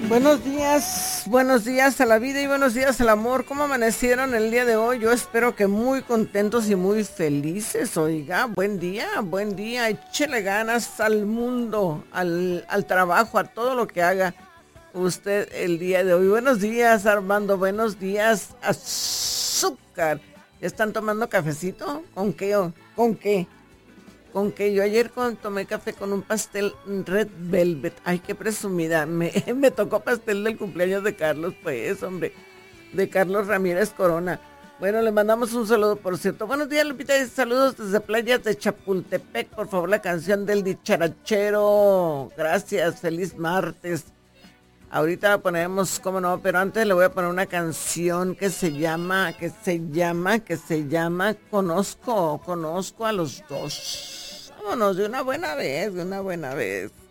Buenos días a la vida y buenos días al amor. ¿Cómo amanecieron el día de hoy? Yo espero que muy contentos y muy felices. Oiga, buen día. Échele ganas al mundo, al trabajo, a todo lo que haga usted el día de hoy. Buenos días, Armando. Buenos días, azúcar. ¿Ya están tomando cafecito? ¿Con qué? ¿Con qué? Con que yo ayer tomé café con un pastel Red Velvet. Ay, qué presumida. Me tocó pastel del cumpleaños de Carlos, pues, hombre. De Carlos Ramírez Corona. Bueno, le mandamos un saludo, por cierto. Buenos días, Lupita, y saludos desde playas de Chapultepec. Por favor, la canción del dicharachero. Gracias, feliz martes. Ahorita la ponemos, cómo no, pero antes le voy a poner una canción que se llama Conozco a los dos. Vámonos de una buena vez.